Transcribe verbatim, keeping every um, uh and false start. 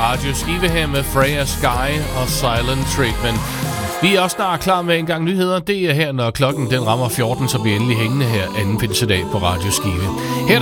Radio Skive her med Freya Sky og Silent Treatment. Vi er også snart klar med en gang nyheder. Det er her, når klokken den rammer fjorten, så vi endelig hængende her anden pinsedag på Radio Skive. Her